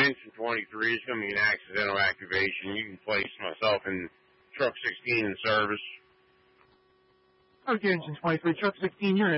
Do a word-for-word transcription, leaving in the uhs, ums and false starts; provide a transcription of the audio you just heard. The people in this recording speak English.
engine twenty-three is going to be an accidental activation. You can place myself in truck sixteen in service. Okay, engine twenty-three, truck sixteen, you're in.